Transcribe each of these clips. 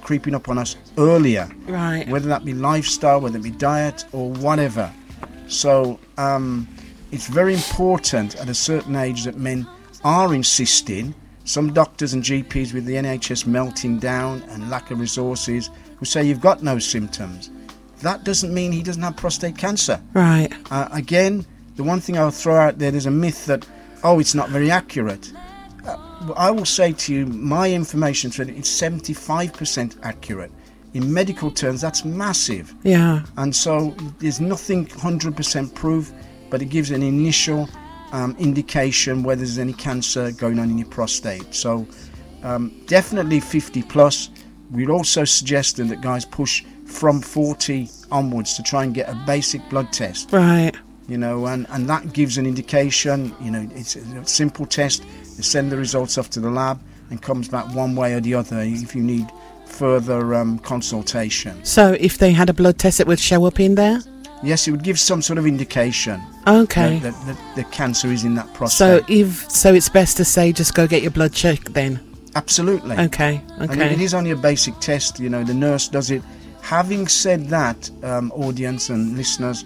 creeping up on us earlier. Right. Whether that be lifestyle, whether it be diet or whatever. So it's very important at a certain age that men are insisting. Some doctors and GPs with the NHS melting down and lack of resources who say you've got no symptoms. That doesn't mean he doesn't have prostate cancer. Right. Again, the one thing I'll throw out there's a myth that, it's not very accurate. I will say to you, my information said it's 75% accurate. In medical terms, that's massive. Yeah. And so there's nothing 100% proof, but it gives an initial indication whether there's any cancer going on in your prostate. So definitely 50 plus. We're also suggesting that guys push from 40 onwards to try and get a basic blood test. Right. And that gives an indication. It's a simple test. They send the results off to the lab and comes back one way or the other if you need further consultation. So if they had a blood test, it would show up in there? Yes, it would give some sort of indication. Okay. That the cancer is in that prostate. So it's best to say just go get your blood checked then? Absolutely. Okay. And it is only a basic test. The nurse does it. Having said that, audience and listeners,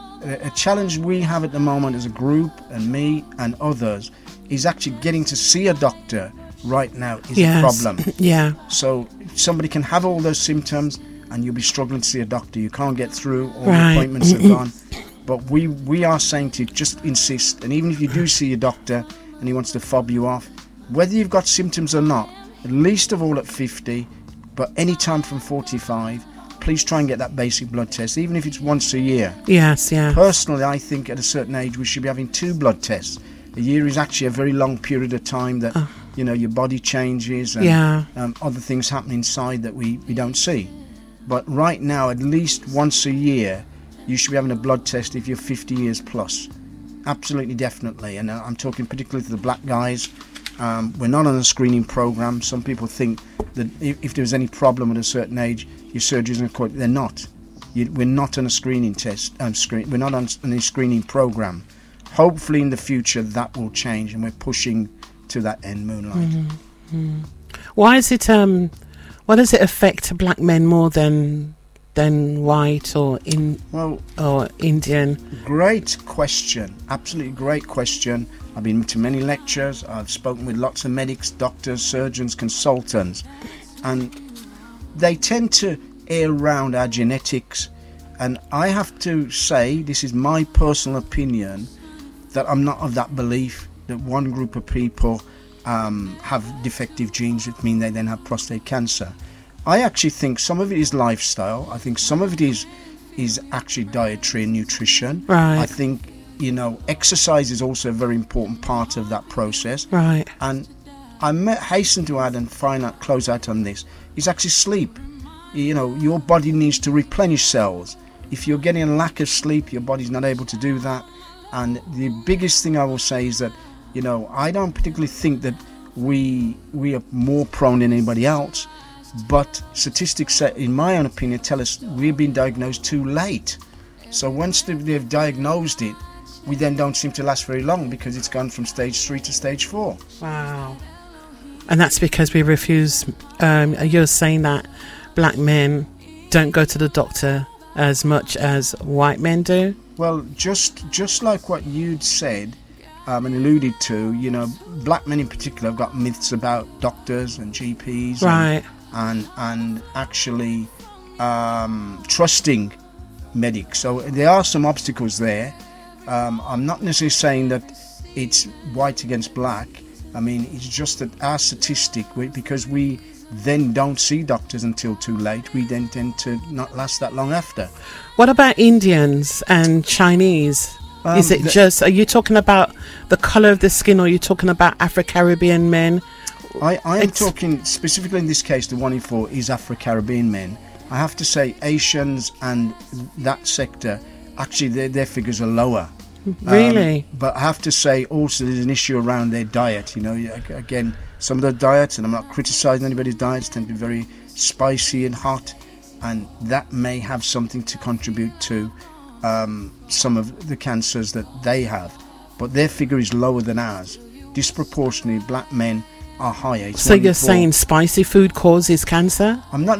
a challenge we have at the moment as a group, and me and others, is actually getting to see a doctor right now is a problem. Yeah. So somebody can have all those symptoms and you'll be struggling to see a doctor. You can't get through, all Right. the appointments are gone. But we are saying to you, just insist. And even if you do see your doctor and he wants to fob you off, whether you've got symptoms or not, at least of all at 50, but any time from 45, please try and get that basic blood test, even if it's once a year. Yes, yeah. Personally, I think at a certain age we should be having 2 blood tests. A year is actually a very long period of time that your body changes and other things happen inside that we don't see. But right now, at least once a year, you should be having a blood test if you're 50 years plus. Absolutely, definitely. And I'm talking particularly to the black guys. We're not on a screening program. Some people think that if there's any problem at a certain age, your surgery's going to call it. They're not. We're not on a screening test. We're not on a screening program. Hopefully, in the future, that will change, and we're pushing to that end. Moonlight. Mm-hmm. Why is it? Why does it affect black men more than white or Indian? Great question. Absolutely great question. I've been to many lectures. I've spoken with lots of medics, doctors, surgeons, consultants, and they tend to air around our genetics. And I have to say, this is my personal opinion, that I'm not of that belief that one group of people have defective genes, which mean they then have prostate cancer. I actually think some of it is lifestyle. I think some of it is actually dietary and nutrition. Right. I think exercise is also a very important part of that process. Right. And I hasten to add and close out on this, is actually sleep. Your body needs to replenish cells. If you're getting a lack of sleep, your body's not able to do that. And the biggest thing I will say is that, I don't particularly think that we are more prone than anybody else, but statistics, in my own opinion, tell us we've been diagnosed too late. So once they've diagnosed it, we then don't seem to last very long because it's gone from stage 3 to stage 4. Wow. And that's because we refuse, you're saying that black men don't go to the doctor as much as white men do? Well, just like what you'd said and alluded to, black men in particular have got myths about doctors and GPs. Right. And actually trusting medics. So there are some obstacles there. I'm not necessarily saying that it's white against black. I mean, it's just that our statistic, because we then don't see doctors until too late, we then tend to not last that long after. What about Indians and Chinese? Is it are you talking about the colour of the skin, or are you talking about Afro-Caribbean men? I am talking specifically in this case, the 1 in 4 is Afro-Caribbean men. I have to say Asians and that sector, actually their figures are lower. Really? But I have to say also there's an issue around their diet. Again, some of the diets, and I'm not criticising anybody's diets, tend to be very spicy and hot, and that may have something to contribute to some of the cancers that they have. But their figure is lower than ours. Disproportionately, black men are higher. So you're saying spicy food causes cancer? I'm not